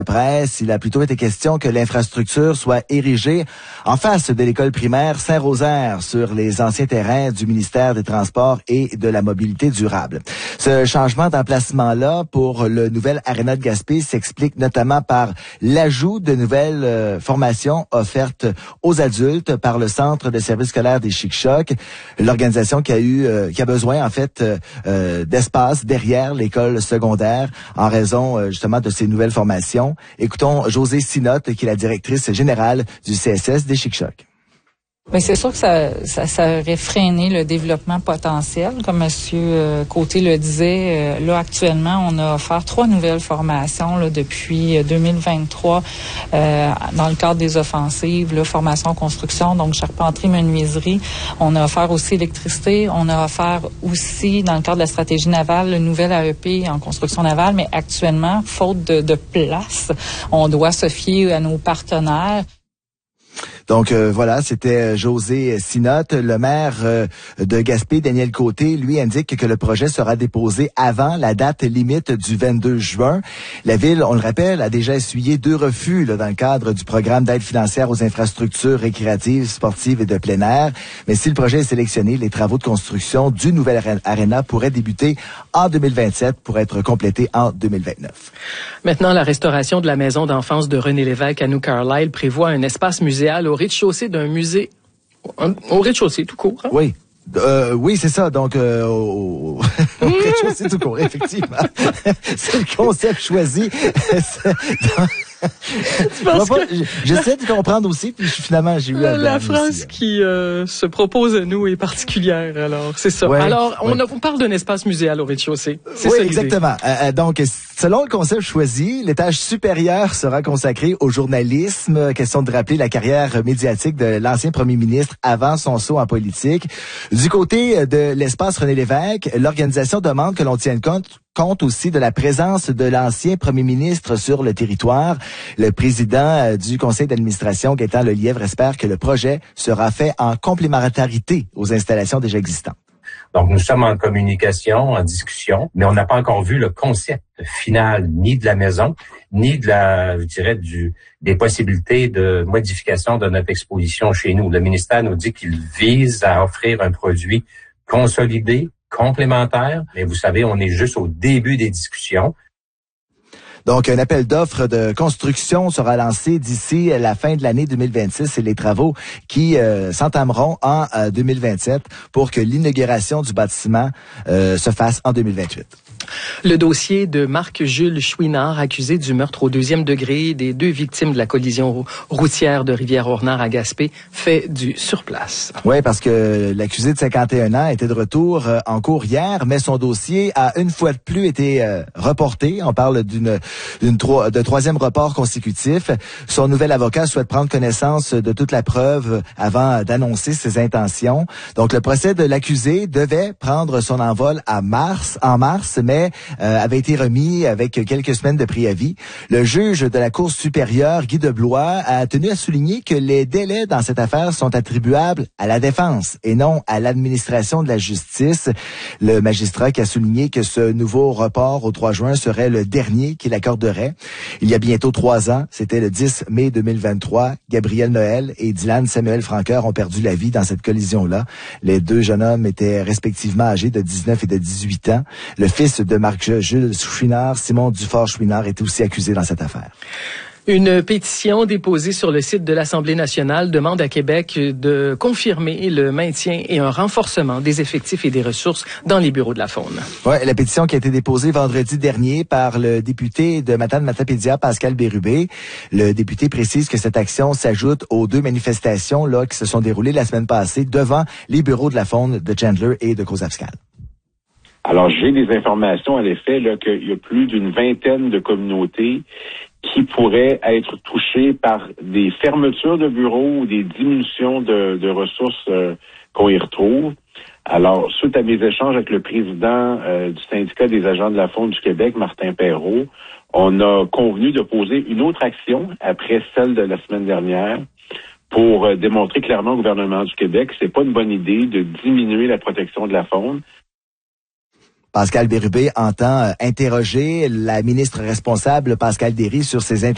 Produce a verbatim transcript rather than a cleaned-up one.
Presse, il a plutôt été question que l'infrastructure soit érigée en face de l'école primaire Saint-Rosaire sur les anciens terrains du ministère des Transports et de la Mobilité durable. Ce changement d'emplacement-là pour le nouvel Aréna de Gaspé s'explique notamment par l'ajout de nouvelles euh, formations offertes aux adultes par le Centre de services scolaires des Chic-Chocs, l'organisation qui a eu, euh, qui a besoin en fait euh, d'espace derrière l'école secondaire en raison euh, justement de ces nouvelles formations. Écoutons Josée Sinotte, qui est la directrice générale du C S S des Chic-Chocs. Mais c'est sûr que ça, ça, ça aurait freiné le développement potentiel. Comme M. Côté le disait, là, actuellement, on a offert trois nouvelles formations là, depuis deux mille vingt-trois euh, dans le cadre des offensives, là, formation construction, donc charpenterie, menuiserie. On a offert aussi électricité. On a offert aussi, dans le cadre de la stratégie navale, le nouvel A E P en construction navale. Mais actuellement, faute de, de place, on doit se fier à nos partenaires. Donc euh, voilà, c'était Josée Sinotte. Le maire euh, de Gaspé, Daniel Côté, lui indique que le projet sera déposé avant la date limite du vingt-deux juin. La ville, on le rappelle, a déjà essuyé deux refus là, dans le cadre du programme d'aide financière aux infrastructures récréatives, sportives et de plein air. Mais si le projet est sélectionné, les travaux de construction du nouvel aréna pourraient débuter en deux mille vingt-sept pour être complétés en deux mille vingt-neuf. Maintenant, la restauration de la maison d'enfance de René Lévesque à New Carlisle prévoit un espace muséal au rez-de-chaussée d'un musée, au rez-de-chaussée tout court. Hein? Oui. Euh, oui, c'est ça. Donc, euh, au, au rez-de-chaussée tout court, effectivement. C'est le concept choisi. Que... J'essaie de comprendre aussi, puis finalement, j'ai eu la, la phrase aussi, qui euh, se propose à nous est particulière, alors, c'est ça. Ouais, alors, on, ouais. a, on parle d'un espace muséal au rez-de-chaussée. C'est oui, ça exactement. Euh, donc, selon le concept choisi, l'étage supérieur sera consacré au journalisme. Question de rappeler la carrière médiatique de l'ancien premier ministre avant son saut en politique. Du côté de l'espace René Lévesque, l'organisation demande que l'on tienne compte compte aussi de la présence de l'ancien premier ministre sur le territoire. Le président du conseil d'administration, Gaétan Lelièvre, espère que le projet sera fait en complémentarité aux installations déjà existantes. Donc, nous sommes en communication, en discussion, mais on n'a pas encore vu le concept final ni de la maison, ni de la, je dirais, du, des possibilités de modification de notre exposition chez nous. Le ministère nous dit qu'il vise à offrir un produit consolidé, complémentaire, mais vous savez, on est juste au début des discussions. Donc, un appel d'offres de construction sera lancé d'ici la fin de l'année deux mille vingt-six et les travaux qui euh, s'entameront en euh, deux mille vingt-sept pour que l'inauguration du bâtiment euh, se fasse en deux mille vingt-huit. Le dossier de Marc-Jules Chouinard, accusé du meurtre au deuxième degré des deux victimes de la collision routière de Rivière-Ornard à Gaspé, fait du surplace. Oui, parce que l'accusé de cinquante et un ans était de retour euh, en cours hier, mais son dossier a une fois de plus été euh, reporté. On parle d'une, d'une tro- de troisième report consécutif. Son nouvel avocat souhaite prendre connaissance de toute la preuve avant d'annoncer ses intentions. Donc, le procès de l'accusé devait prendre son envol à mars, en mars, mais euh, avait été remis avec quelques semaines de préavis. Le juge de la Cour supérieure, Guy Deblois, a tenu à souligner que les délais dans cette affaire sont attribuables à la défense et non à l'administration de la justice. Le magistrat qui a souligné que ce nouveau report au trois juin serait le dernier qu'il accorderait. Il y a bientôt trois ans, c'était le dix mai deux mille vingt-trois, Gabriel Noël et Dylan Samuel Franqueur ont perdu la vie dans cette collision-là. Les deux jeunes hommes étaient respectivement âgés de dix-neuf et de dix-huit ans. Le fils de Marc-Jules Chouinard, Simon Dufort-Chouinard, est aussi accusé dans cette affaire. Une pétition déposée sur le site de l'Assemblée nationale demande à Québec de confirmer le maintien et un renforcement des effectifs et des ressources dans les bureaux de la Faune. Ouais, la pétition qui a été déposée vendredi dernier par le député de Matane-Matapédia, Pascal Bérubé. Le député précise que cette action s'ajoute aux deux manifestations là qui se sont déroulées la semaine passée devant les bureaux de la Faune de Chandler et de Cozapscal. Alors, j'ai des informations à l'effet là, qu'il y a plus d'une vingtaine de communautés qui pourraient être touchées par des fermetures de bureaux ou des diminutions de, de ressources euh, qu'on y retrouve. Alors, suite à mes échanges avec le président euh, du syndicat des agents de la faune du Québec, Martin Perrault, on a convenu de poser une autre action après celle de la semaine dernière pour euh, démontrer clairement au gouvernement du Québec que c'est pas une bonne idée de diminuer la protection de la faune. Pascal Bérubé entend interroger la ministre responsable, Pascal Derry, sur ses intentions.